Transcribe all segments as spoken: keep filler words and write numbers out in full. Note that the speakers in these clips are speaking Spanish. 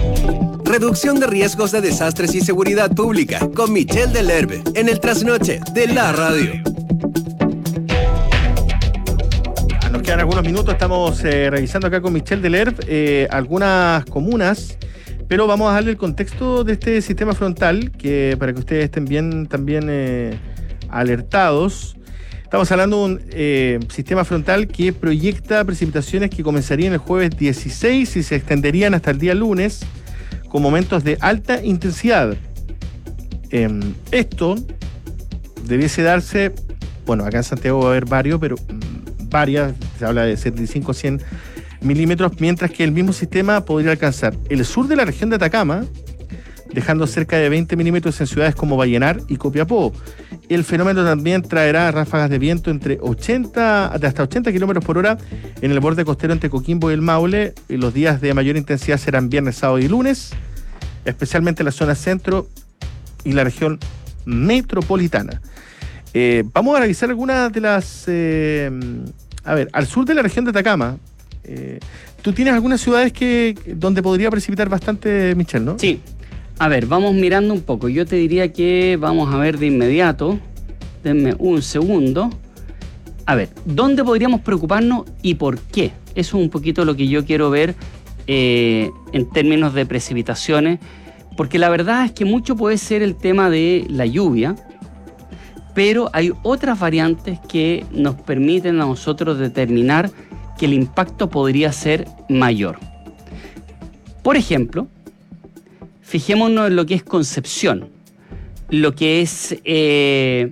Reducción de riesgos de desastres y seguridad pública con Michel Delerbe en el trasnoche de la radio. Nos quedan algunos minutos, estamos eh, revisando acá con Michel Delerbe eh, algunas comunas, pero vamos a darle el contexto de este sistema frontal, que para que ustedes estén bien también eh, alertados. Estamos hablando de un eh, sistema frontal que proyecta precipitaciones que comenzarían el jueves dieciséis y se extenderían hasta el día lunes, con momentos de alta intensidad. Eh, esto debiese darse, bueno, acá en Santiago va a haber varios, pero mmm, varias, se habla de setenta y cinco a cien milímetros, mientras que el mismo sistema podría alcanzar el sur de la región de Atacama, dejando cerca de veinte milímetros en ciudades como Vallenar y Copiapó. El fenómeno también traerá ráfagas de viento entre ochenta, de hasta ochenta kilómetros por hora en el borde costero entre Coquimbo y el Maule. Y los días de mayor intensidad serán viernes, sábado y lunes, especialmente en la zona centro y la región metropolitana. Eh, vamos a revisar algunas de las... Eh, a ver, al sur de la región de Atacama, eh, ¿tú tienes algunas ciudades que donde podría precipitar bastante, Michel, no? Sí. A ver, vamos mirando un poco. Yo te diría que vamos a ver de inmediato. Denme un segundo. A ver, ¿dónde podríamos preocuparnos y por qué? Eso es un poquito lo que yo quiero ver eh, en términos de precipitaciones, porque la verdad es que mucho puede ser el tema de la lluvia, pero hay otras variantes que nos permiten a nosotros determinar que el impacto podría ser mayor. Por ejemplo, fijémonos en lo que es Concepción, lo que es eh,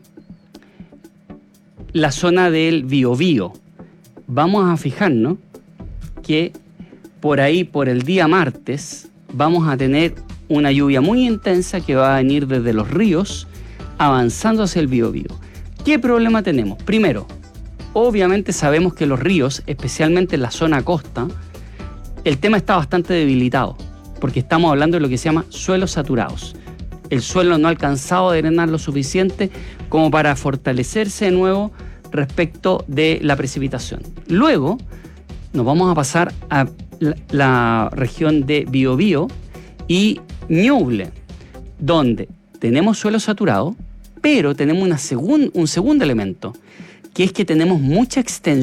la zona del Biobío. Vamos a fijarnos que por ahí, por el día martes, vamos a tener una lluvia muy intensa que va a venir desde los ríos, avanzando hacia el Biobío. ¿Qué problema tenemos? Primero, obviamente sabemos que los ríos, especialmente en la zona costa, el tema está bastante debilitado, porque estamos hablando de lo que se llama suelos saturados. El suelo no ha alcanzado a drenar lo suficiente como para fortalecerse de nuevo respecto de la precipitación. Luego nos vamos a pasar a la, la región de Biobío y Ñuble, donde tenemos suelo saturado, pero tenemos una segun, un segundo elemento, que es que tenemos mucha extensión